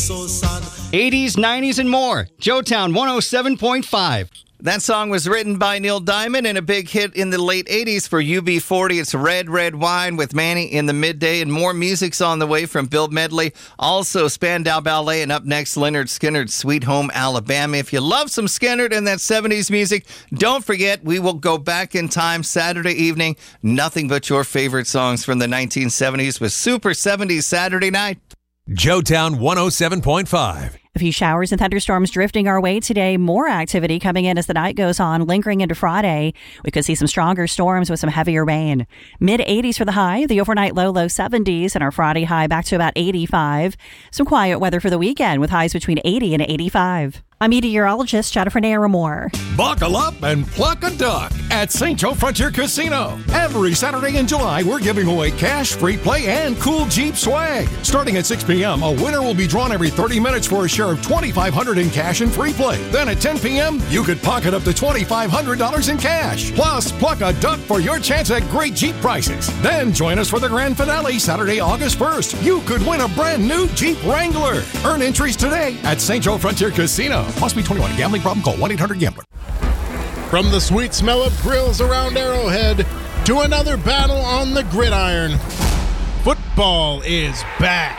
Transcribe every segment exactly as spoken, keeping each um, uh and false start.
so sad. eighties, nineties, and more. Joetown one oh seven point five. That song was written by Neil Diamond and a big hit in the late eighties for U B forty. It's Red, Red Wine with Manny in the midday, and more music's on the way from Bill Medley. Also, Spandau Ballet, and up next, Lynyrd Skynyrd's Sweet Home Alabama. If you love some Skynyrd and that seventies music, don't forget, we will go back in time Saturday evening. Nothing but your favorite songs from the nineteen seventies with Super seventies Saturday Night. Joetown one oh seven point five. A few showers and thunderstorms drifting our way today. More activity coming in as the night goes on, lingering into Friday. We could see some stronger storms with some heavier rain. mid eighties for the high, the overnight low, low seventies, and our Friday high back to about eighty-five. Some quiet weather for the weekend with highs between eighty and eighty-five. I'm meteorologist Jennifer Naramore. Buckle up and pluck a duck at Saint Joe Frontier Casino. Every Saturday in July, we're giving away cash, free play, and cool Jeep swag. Starting at six p.m., a winner will be drawn every thirty minutes for a share of twenty-five hundred dollars in cash and free play. Then at ten p.m., you could pocket up to twenty-five hundred dollars in cash. Plus, pluck a duck for your chance at great Jeep prices. Then join us for the grand finale Saturday, August first. You could win a brand new Jeep Wrangler. Earn entries today at Saint Joe Frontier Casino. Must be twenty-one. Gambling problem? Call one eight hundred gambler. From the sweet smell of grills around Arrowhead to another battle on the gridiron, football is back.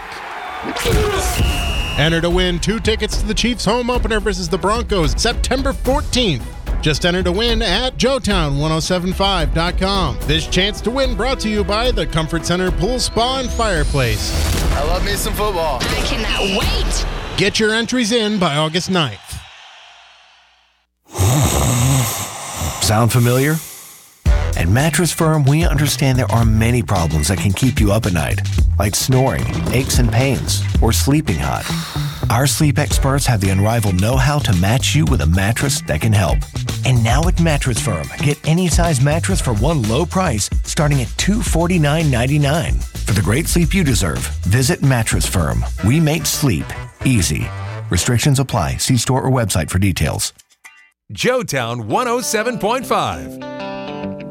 Enter to win two tickets to the Chiefs home opener versus the Broncos September fourteenth. Just enter to win at joetown ten seventy-five dot com. This chance to win brought to you by the Comfort Center Pool Spa and Fireplace. I love me some football. I cannot wait. Get your entries in by August ninth. Sound familiar? At Mattress Firm, we understand there are many problems that can keep you up at night, like snoring, aches and pains, or sleeping hot. Our sleep experts have the unrivaled know-how to match you with a mattress that can help. And now at Mattress Firm, get any size mattress for one low price, starting at two hundred forty-nine ninety-nine. For the great sleep you deserve, visit Mattress Firm. We make sleep easy. Restrictions apply. See store or website for details. Joetown one oh seven point five.